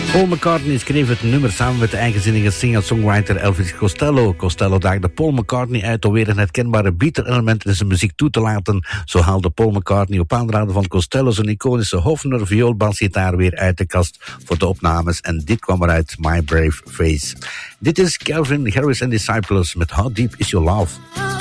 Paul McCartney schreef het nummer samen met de eigenzinnige singer-songwriter Elvis Costello. Costello daagde Paul McCartney uit om weer een herkenbare Beatle-element in zijn muziek toe te laten. Zo haalde Paul McCartney op aanraden van Costello zijn iconische Hofner vioolbasgitaar weer uit de kast voor de opnames. En dit kwam eruit, My Brave Face. Dit is Calvin Harris and Disciples met How Deep Is Your Love?